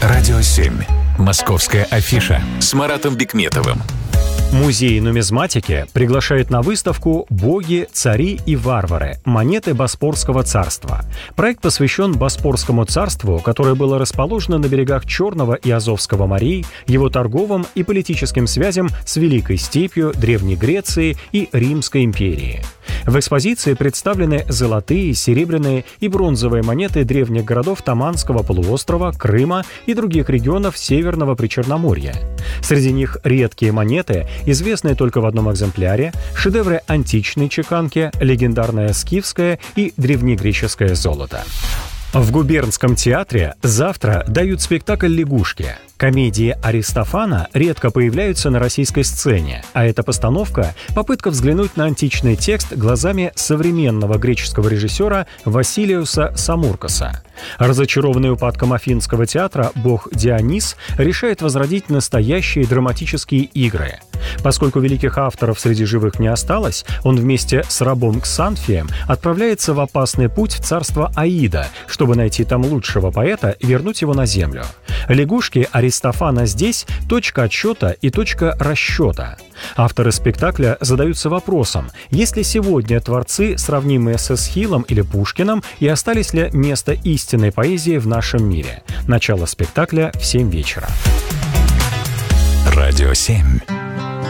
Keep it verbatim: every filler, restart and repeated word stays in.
Радио семь. Московская афиша с Маратом Бикметовым. Музей нумизматики приглашает на выставку «Боги, цари и варвары. Монеты Боспорского царства». Проект посвящен Боспорскому царству, которое было расположено на берегах Черного и Азовского морей, его торговым и политическим связям с Великой Степью, Древней Грецией и Римской империей. В экспозиции представлены золотые, серебряные и бронзовые монеты древних городов Таманского полуострова, Крыма и других регионов Северного Причерноморья. Среди них редкие монеты, известные только в одном экземпляре, шедевры античной чеканки, легендарное скифское и древнегреческое золото. В губернском театре завтра дают спектакль «Лягушки». Комедии Аристофана редко появляются на российской сцене, а эта постановка – попытка взглянуть на античный текст глазами современного греческого режиссера Василиуса Самуркаса. Разочарованный упадком Афинского театра бог Дионис решает возродить настоящие драматические игры. Поскольку великих авторов среди живых не осталось, он вместе с рабом Ксанфием отправляется в опасный путь в царство Аида, чтобы найти там лучшего поэта и вернуть его на землю. «Лягушки» Аристофана здесь – точка отсчета и точка расчета. Авторы спектакля задаются вопросом, есть ли сегодня творцы, сравнимые с Эсхилом или Пушкиным, и остались ли место истинной поэзии в нашем мире. Начало спектакля в семь вечера. Радио семь.